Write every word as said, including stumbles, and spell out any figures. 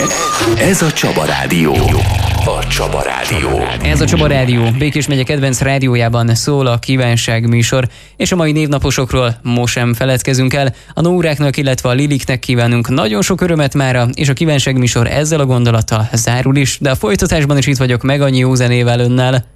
Ez a Csaba Rádió. A Csaba Rádió. Ez a Csaba Rádió, Békés megye kedvenc rádiójában szól a kívánság műsor, és a mai névnaposokról most sem feledkezünk el. A Nóráknak, illetve a Liliknek kívánunk nagyon sok örömet mára, és a kívánság műsor ezzel a gondolattal zárul is, de a folytatásban is itt vagyok meg annyi jó zenével önnel.